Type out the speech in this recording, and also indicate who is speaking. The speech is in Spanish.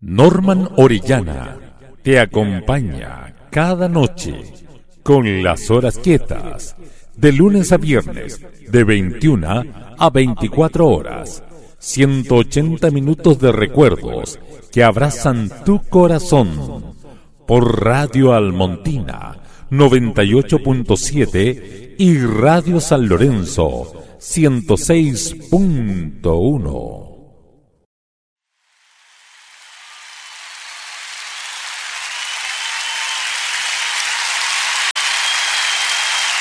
Speaker 1: Norman Orellana te acompaña cada noche con las horas quietas, de lunes a viernes, de 21 a 24 horas. 180 minutos de recuerdos que abrazan tu corazón. Por Radio Almontina 98.7 y Radio San Lorenzo 106.1.